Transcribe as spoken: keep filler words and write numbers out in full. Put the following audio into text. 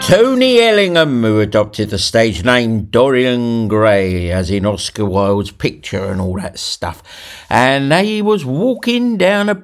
Tony Ellingham, who adopted the stage name Dorian Gray, as in Oscar Wilde's picture and all that stuff. And he was walking down a